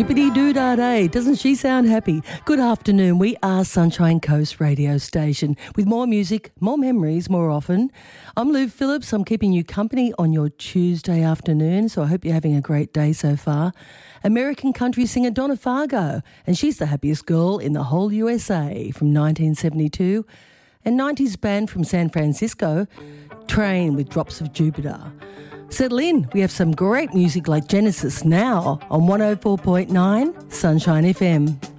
Skippity-doo-dah-day. Doesn't she sound happy? Good afternoon. We are Sunshine Coast Radio Station with more music, more memories, more often. I'm Lou Phillips. I'm keeping you company on your Tuesday afternoon, so I hope you're having a great day so far. American country singer Donna Fargo, and she's the happiest girl in the whole USA from 1972. And 90s band from San Francisco, Train with Drops of Jupiter. Settle in, we have some great music like Genesis now on 104.9 Sunshine FM.